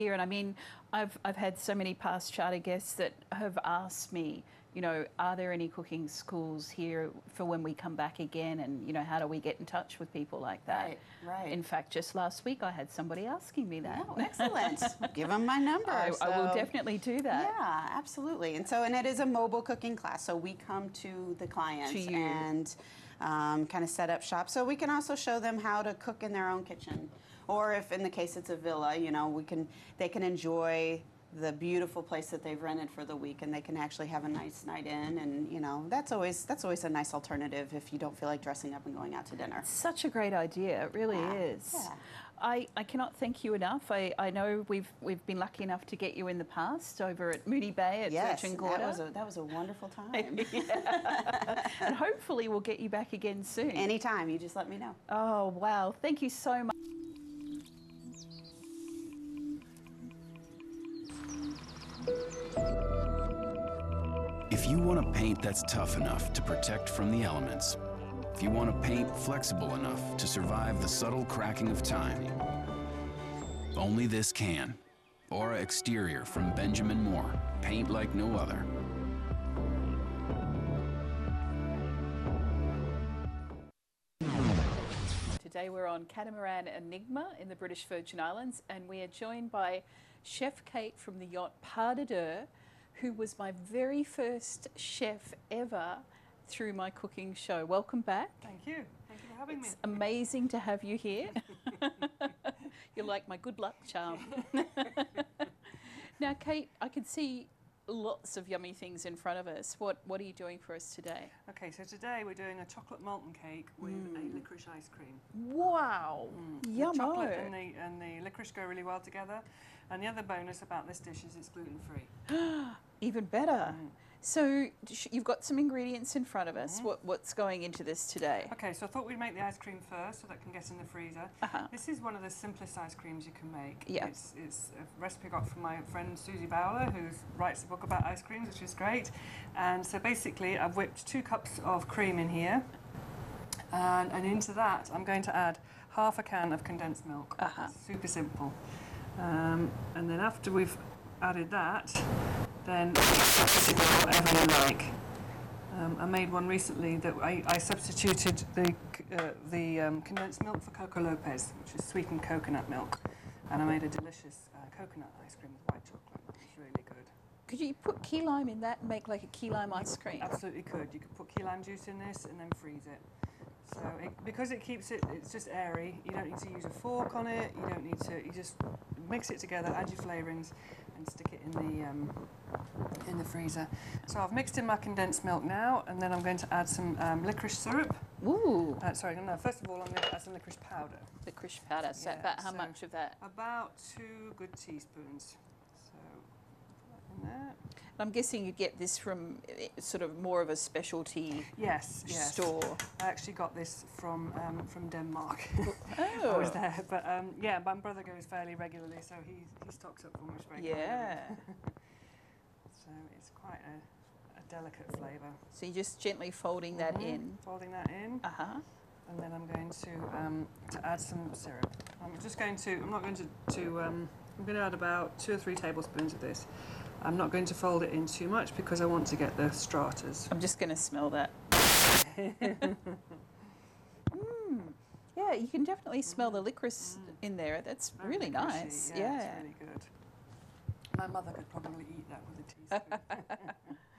here. And I mean, I've had so many past charter guests that have asked me, you know, are there any cooking schools here for when we come back again? And, you know, how do we get in touch with people like that? Right, right. In fact, just last week I had somebody asking me that. Oh, excellent. Give them my number. I will definitely do that. Yeah, absolutely. And it is a mobile cooking class. So we come to the clients and kind of set up shop. So we can also show them how to cook in their own kitchen. Or if in the case it's a villa, you know, they can enjoy the beautiful place that they've rented for the week, and they can actually have a nice night in, and you know that's always a nice alternative if you don't feel like dressing up and going out to dinner. Such a great idea, it really is. Yeah. I cannot thank you enough. I know we've been lucky enough to get you in the past over at Moonee Bay at Yes, Church and Gorda. that was a wonderful time. And hopefully we'll get you back again soon. Anytime, you just let me know. Oh wow, thank you so much. If you want a paint that's tough enough to protect from the elements, if you want a paint flexible enough to survive the subtle cracking of time, only this can. Aura Exterior from Benjamin Moore. Paint like no other. Today we're on Catamaran Enigma in the British Virgin Islands, and we are joined by Chef Kate from the yacht Pas de Deux, who was my very first chef ever through my cooking show. Welcome back. Thank you. Thank you for having me. It's amazing to have you here. You're like my good luck charm. Now, Kate, I can see lots of yummy things in front of us. What are you doing for us today? Okay, so today we're doing a chocolate molten cake with a licorice ice cream. Wow, yummo. The chocolate and the licorice go really well together. And the other bonus about this dish is it's gluten-free. Even better. So you've got some ingredients in front of us. What's going into this today? Okay, so I thought we'd make the ice cream first so that can get in the freezer. This is one of the simplest ice creams you can make. Yeah. It's a recipe I got from my friend Susie Bowler, who writes a book about ice creams, which is great. And so basically I've whipped 2 cups of cream in here. And into that I'm going to add half a can of condensed milk. Super simple. And then after we've added that, then whatever you like. I made one recently that I substituted the condensed milk for Coco Lopez, which is sweetened coconut milk, and I made a delicious coconut ice cream with white chocolate. It's really good. Could you put key lime in that and make like a key lime ice cream? Absolutely could. You could put key lime juice in this and then freeze it. So because it keeps it's just airy, you don't need to use a fork on it, you just mix it together, add your flavourings and stick it in the freezer. So I've mixed in my condensed milk now, and then I'm going to add some licorice syrup. Ooh. Sorry, no, first of all I'm going to add some licorice powder. Licorice powder, so about how much of that? About 2 good teaspoons. So put that in there. I'm guessing you get this from sort of more of a specialty store. I actually got this from Denmark. Oh. I was there, but yeah, my brother goes fairly regularly, so he stocks up from us regularly. Yeah. So it's quite a delicate flavour. So you're just gently folding that in. Folding that in. And then I'm going to add some syrup. I'm going to add about 2 or 3 tablespoons of this. I'm not going to fold it in too much because I want to get the stratas. I'm just going to smell that. Yeah, you can definitely smell the licorice in there. That's really nice. Yeah, it's really good. My mother could probably eat that with a teaspoon.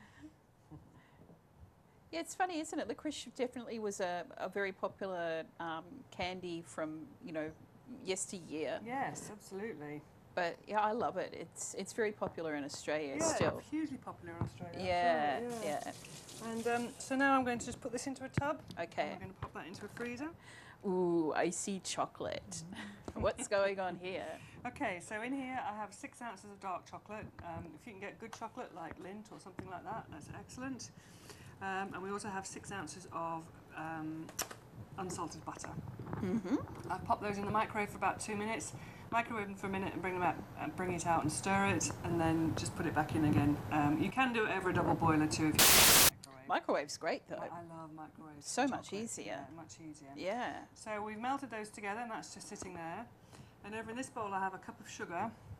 Yeah, it's funny, isn't it? Licorice definitely was a very popular candy from, you know, yesteryear. Yes, absolutely. But yeah, I love it. It's very popular in Australia still. Yeah, hugely popular in Australia. Yeah. And so now I'm going to just put this into a tub. Okay. I'm going to pop that into a freezer. Ooh, icy chocolate. What's going on here? Okay, so in here I have 6 ounces of dark chocolate. If you can get good chocolate like Lindt or something like that, that's excellent. And we also have 6 ounces of unsalted butter. I've popped those in the microwave for about 2 minutes. Microwave them for a minute and bring it out and stir it, and then just put it back in again. You can do it over a double boiler too if you Microwave's great though. I love microwaves. So much easier. Yeah, much easier. Yeah. So we've melted those together, and that's just sitting there. And over in this bowl I have a cup of sugar.